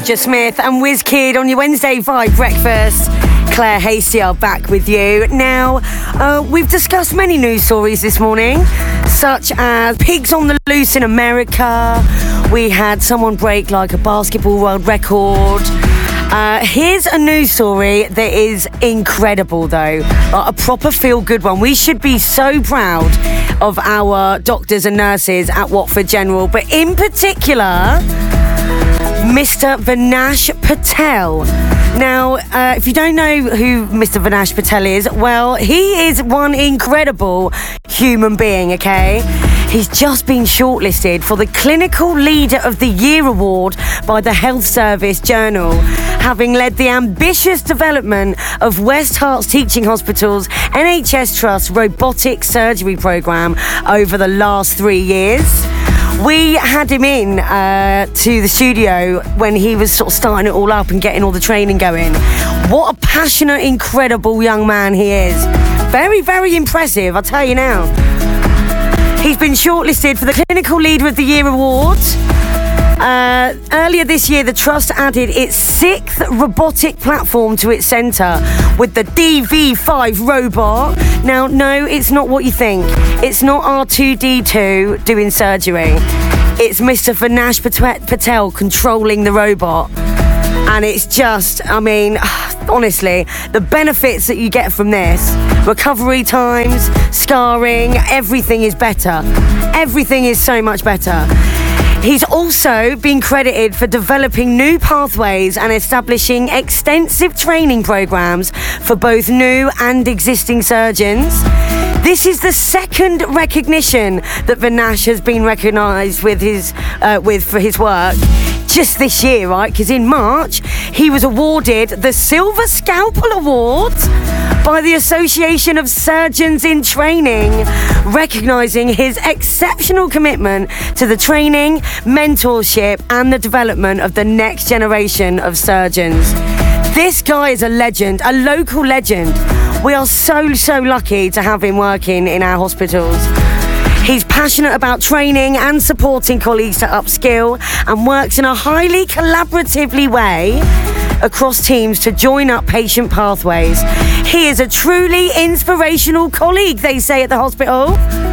Smith and Wizkid on your Wednesday Vibe Breakfast. Claire Hasty are back with you. Now, we've discussed many news stories this morning, such as pigs on the loose in America. We had someone break like a basketball world record. Here's a news story that is incredible, though. A proper feel-good one. We should be so proud of our doctors and nurses at Watford General, but in particular, Mr. Vinash Patel. Now, if you don't know who Mr. Vinash Patel is, well, he is one incredible human being, okay? He's just been shortlisted for the Clinical Leader of the Year award by the Health Service Journal, having led the ambitious development of West Herts Teaching Hospital's NHS Trust robotic surgery programme over the last 3 years. We had him in to the studio when he was sort of starting it all up and getting all the training going. What a passionate, incredible young man he is. Very, very impressive, I'll tell you now. He's been shortlisted for the Clinical Leader of the Year award. Earlier this year, the Trust added its 6th robotic platform to its centre with the DV5 robot. Now, no, it's not what you think. It's not R2-D2 doing surgery. It's Mr. Vinash Patel controlling the robot. And it's just, I mean, honestly, the benefits that you get from this, recovery times, scarring, everything is better. Everything is so much better. He's also been credited for developing new pathways and establishing extensive training programs for both new and existing surgeons. This is the second recognition that Vinash has been recognised with for his work just this year, right? Because in March, he was awarded the Silver Scalpel Award by the Association of Surgeons in Training, recognising his exceptional commitment to the training, mentorship and the development of the next generation of surgeons. This guy is a legend, a local legend. We are so lucky to have him working in our hospitals. He's passionate about training and supporting colleagues to upskill and works in a highly collaboratively way across teams to join up patient pathways. He is a truly inspirational colleague, they say at the hospital.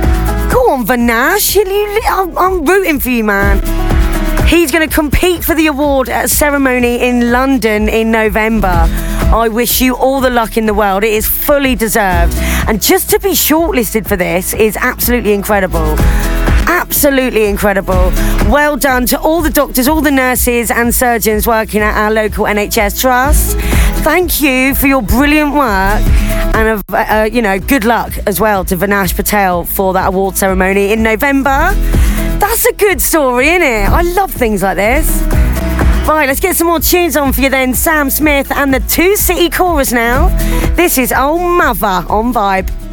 Go on, Vinash. I'm rooting for you, man. He's going to compete for the award at a ceremony in London in November. I wish you all the luck in the world. It is fully deserved. And just to be shortlisted for this is absolutely incredible. Absolutely incredible. Well done to all the doctors, all the nurses and surgeons working at our local NHS Trust. Thank you for your brilliant work. And, good luck as well to Vinash Patel for that award ceremony in November. That's a good story, isn't it? I love things like this. Right, let's get some more tunes on for you then. Sam Smith and the Two City Chorus now. This is Oh Mother on Vibe.